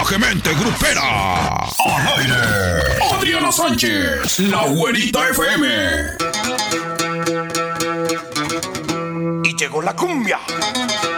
Salvajemente Grupera. Al aire, Adriana Sánchez, la güerita FM. Y llegó la cumbia.